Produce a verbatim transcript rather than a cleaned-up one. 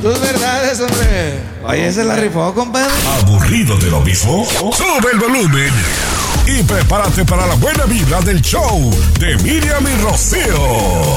Tus verdades, hombre. Oye, se la rifó, compadre. ¿Aburrido de lo mismo? Sube el volumen y prepárate para la buena vibra del show de Miriam y Rocío.